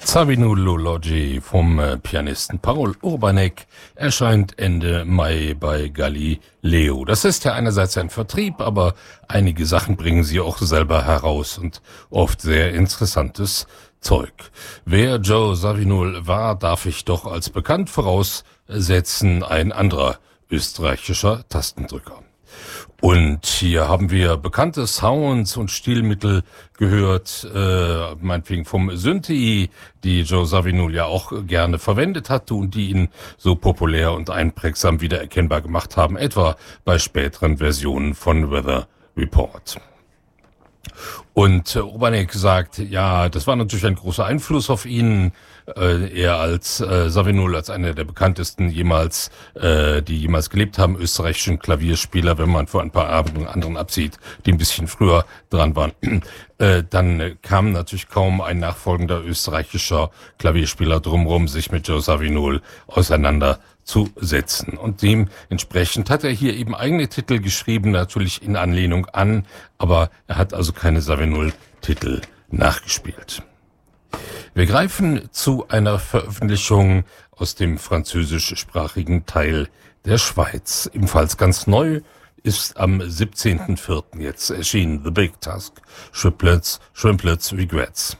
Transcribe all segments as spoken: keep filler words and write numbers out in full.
Zawinul-Logi vom äh, Pianisten Paul Urbanek erscheint Ende Mai bei Galileo. Das ist ja einerseits ein Vertrieb, aber einige Sachen bringen sie auch selber heraus und oft sehr interessantes Zeug. Wer Joe Zawinul war, darf ich doch als bekannt voraussetzen, ein anderer österreichischer Tastendrücker. Und hier haben wir bekannte Sounds und Stilmittel gehört, äh, meinetwegen vom Synthi, die Joe Zawinul ja auch gerne verwendet hatte und die ihn so populär und einprägsam wiedererkennbar gemacht haben, etwa bei späteren Versionen von Weather Report. Und äh, Urbanek sagt, ja, das war natürlich ein großer Einfluss auf ihn. Äh, er als äh, Zawinul, als einer der bekanntesten jemals, äh, die jemals gelebt haben, österreichischen Klavierspieler, wenn man vor ein paar anderen absieht, die ein bisschen früher dran waren, äh, dann kam natürlich kaum ein nachfolgender österreichischer Klavierspieler drumherum, sich mit Joe Zawinul auseinanderzusetzen. Und dementsprechend hat er hier eben eigene Titel geschrieben, natürlich in Anlehnung an, aber er hat also keine Zawinul-Titel nachgespielt. Wir greifen zu einer Veröffentlichung aus dem französischsprachigen Teil der Schweiz. Ebenfalls ganz neu ist am siebzehnten vierten jetzt erschienen The Big Task, Shrimplets, Shrimplets Regrets.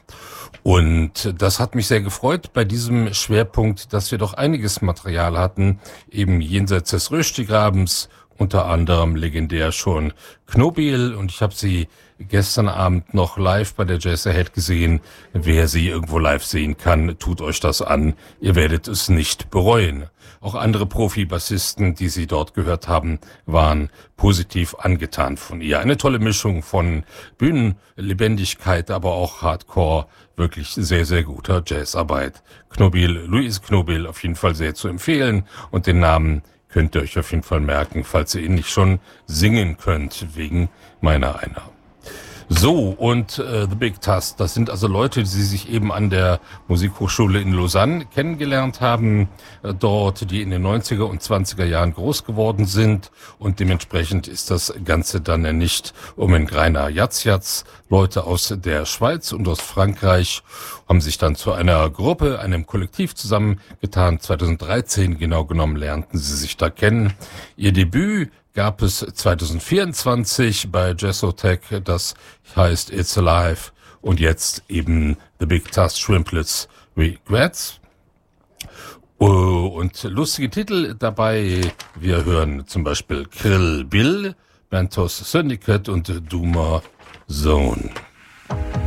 Und das hat mich sehr gefreut bei diesem Schwerpunkt, dass wir doch einiges Material hatten, eben jenseits des Röstigrabens, unter anderem legendär schon Knobil, und ich habe sie gestern Abend noch live bei der Jazz Ahead gesehen. Wer sie irgendwo live sehen kann, tut euch das an. Ihr werdet es nicht bereuen. Auch andere Profi-Bassisten, die sie dort gehört haben, waren positiv angetan von ihr. Eine tolle Mischung von Bühnenlebendigkeit, aber auch Hardcore, wirklich sehr, sehr guter Jazzarbeit. Knobil, Louise Knobil, auf jeden Fall sehr zu empfehlen, und den Namen könnt ihr euch auf jeden Fall merken, falls ihr ihn nicht schon singen könnt, wegen meiner einer. So, und äh, The Big Task, das sind also Leute, die sich eben an der Musikhochschule in Lausanne kennengelernt haben, äh, dort, die in den neunziger und zwanziger Jahren groß geworden sind, und dementsprechend ist das Ganze dann nicht um ein Greiner Jatz-Jatz. Leute aus der Schweiz und aus Frankreich haben sich dann zu einer Gruppe, einem Kollektiv zusammengetan. zweitausenddreizehn genau genommen lernten sie sich da kennen. Ihr Debüt gab es zweitausendvierundzwanzig bei Jazzotech, das heißt It's Alive, und jetzt eben The Big Task, Shrimplets Regrets. Und lustige Titel dabei, wir hören zum Beispiel Krill Bill, Bantos Syndicate und Duma Zone.